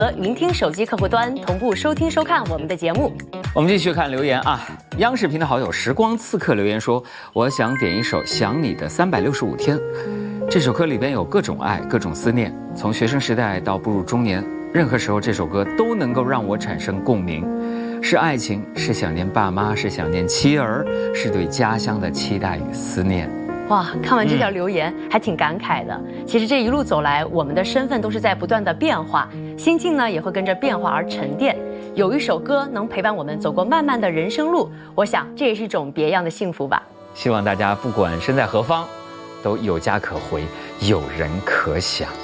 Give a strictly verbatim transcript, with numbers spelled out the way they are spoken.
和云听手机客户端同步收听收看我们的节目。 我们继续看留言啊，央视频的好友时光刺客留言说：“我想点一首《想你的三百六十五天》，这首歌里边有各种爱，各种思念，从学生时代到步入中年，任何时候这首歌都能够让我产生共鸣。是爱情，是想念爸妈，是想念妻儿，是对家乡的期待与思念。” 哇，看完这条留言、嗯、还挺感慨的。其实这一路走来，我们的身份都是在不断的变化，心境呢也会跟着变化而沉淀。有一首歌能陪伴我们走过漫漫的人生路，我想这也是一种别样的幸福吧。 希望大家不管身在何方，都有家可回，有人可想。